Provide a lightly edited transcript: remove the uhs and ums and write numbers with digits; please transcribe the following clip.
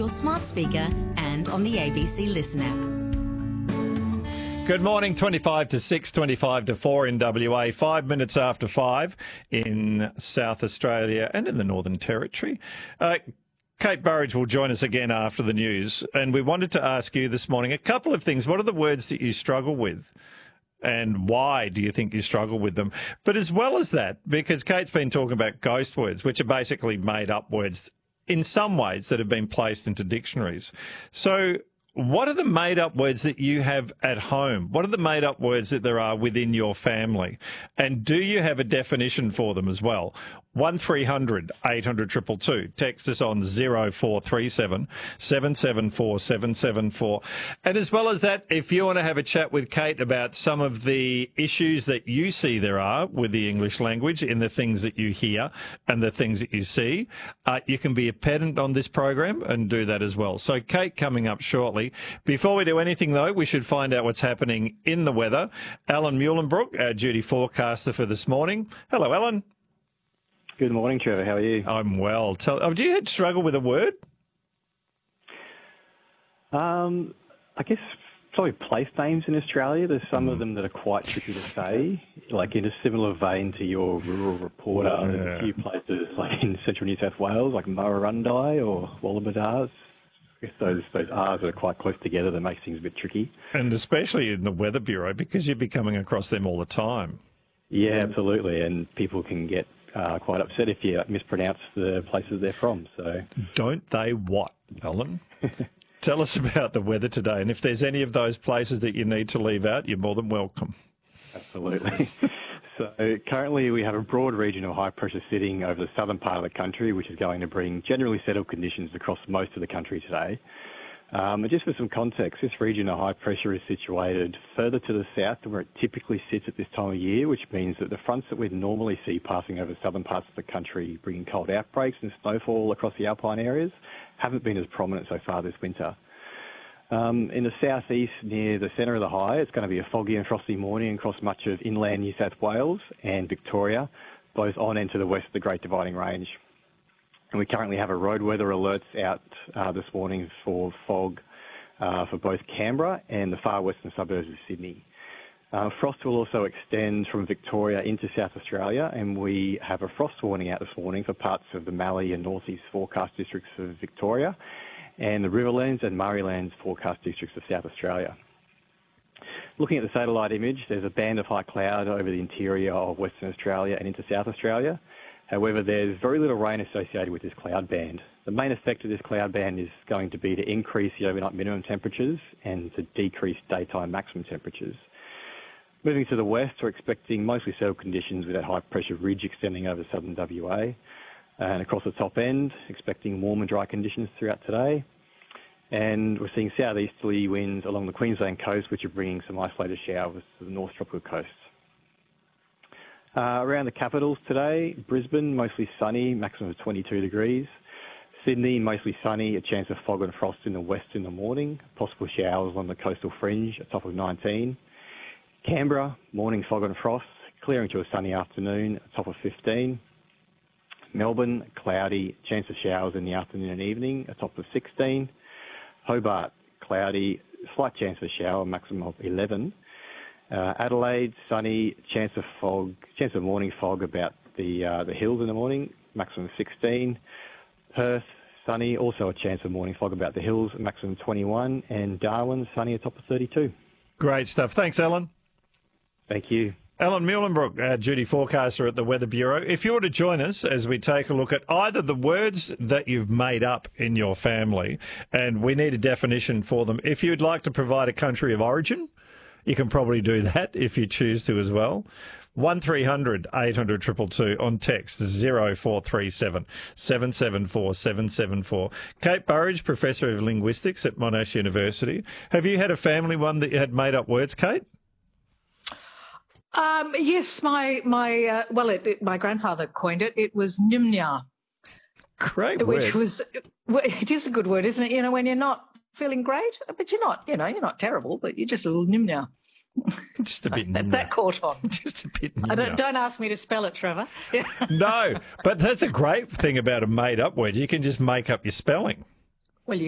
your smart speaker and on the ABC Listen app. Good morning, 25 to 6, 25 to 4 in WA, 5 minutes after 5 in South Australia and in the Northern Territory. Kate Burridge will join us again after the news, and we wanted to ask you this morning a couple of things. What are the words that you struggle with? And why do you think you struggle with them? But as well as that, because Kate's been talking about ghost words, which are basically made up words in some ways that have been placed into dictionaries. So what are the made-up words that you have at home? What are the made-up words that there are within your family? And do you have a definition for them as well? 1300 800 222. Text us on 0437 774 774. And as well as that, if you want to have a chat with Kate about some of the issues that you see there are with the English language in the things that you hear and the things that you see, you can be a pedant on this program and do that as well. So Kate coming up shortly. Before we do anything, though, we should find out what's happening in the weather. Alan Muhlenbrook, our duty forecaster for this morning. Hello, Alan. Good morning, Trevor. How are you? I'm well. Do you struggle with a word? I guess probably place names in Australia. There's some of them that are quite tricky to say, like in a similar vein to your rural reporter. Yeah. There's a few places like in central New South Wales, like Murrurundi or Wollabadars. I guess those R's that are quite close together that makes things a bit tricky. And especially in the Weather Bureau, because you'd be coming across them all the time. Yeah, absolutely. And people can get quite upset if you mispronounce the places they're from. So, don't they what, Alan? Tell us about the weather today, and if there's any of those places that you need to leave out, you're more than welcome. Absolutely. So currently we have a broad region of high pressure sitting over the southern part of the country, which is going to bring generally settled conditions across most of the country today. And just for some context, this region of high pressure is situated further to the south than where it typically sits at this time of year, which means that the fronts that we'd normally see passing over southern parts of the country, bringing cold outbreaks and snowfall across the alpine areas, haven't been as prominent so far this winter. In the southeast, near the centre of the high, it's going to be a foggy and frosty morning across much of inland New South Wales and Victoria, both on and to the west of the Great Dividing Range. And we currently have a road weather alerts out this morning for fog for both Canberra and the far western suburbs of Sydney. Frost will also extend from Victoria into South Australia, and we have a frost warning out this morning for parts of the Mallee and northeast forecast districts of Victoria and the Riverlands and Murraylands forecast districts of South Australia. Looking at the satellite image, there's a band of high cloud over the interior of Western Australia and into South Australia. However, there's very little rain associated with this cloud band. The main effect of this cloud band is going to be to increase the overnight minimum temperatures and to decrease daytime maximum temperatures. Moving to the west, we're expecting mostly settled conditions with that high pressure ridge extending over southern WA. And across the top end, expecting warm and dry conditions throughout today. And we're seeing southeasterly winds along the Queensland coast, which are bringing some isolated showers to the North Tropical coast. Around the capitals today, Brisbane, mostly sunny, maximum of 22 degrees. Sydney, mostly sunny, a chance of fog and frost in the west in the morning, possible showers on the coastal fringe, a top of 19. Canberra, morning fog and frost, clearing to a sunny afternoon, a top of 15. Melbourne, cloudy, chance of showers in the afternoon and evening, a top of 16. Hobart, cloudy, slight chance of shower, maximum of 11. Adelaide, sunny, chance of morning fog about the hills in the morning, maximum 16. Perth, sunny, also a chance of morning fog about the hills, maximum 21. And Darwin, sunny, a top of 32. Great stuff. Thanks, Alan. Thank you. Alan Muhlenbrook, our duty forecaster at the Weather Bureau. If you were to join us as we take a look at either the words that you've made up in your family, and we need a definition for them. If you'd like to provide a country of origin, you can probably do that if you choose to as well. 1300 800 222 on text 0437 774 774. Kate Burridge, Professor of Linguistics at Monash University. Have you had a family one that you had made up words, Kate? Yes, my grandfather coined it. It was Nimnya. Great word. Which was, it is a good word, isn't it? You know, when you're not feeling great, but you're not terrible, but you're just a little Nimnya. Just a bit Nimnya. That caught on. Just a bit Nimnya. Don't ask me to spell it, Trevor. No, but that's a great thing about a made-up word. You can just make up your spelling.